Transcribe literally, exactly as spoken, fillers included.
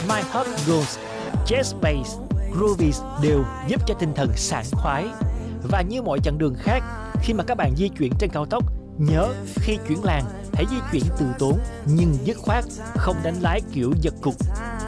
My Heart Goes, Jet Space, Groovies đều giúp cho tinh thần sảng khoái. Và như mọi chặng đường khác, khi mà các bạn di chuyển trên cao tốc, nhớ khi chuyển làn hãy di chuyển từ tốn nhưng dứt khoát, không đánh lái kiểu giật cục.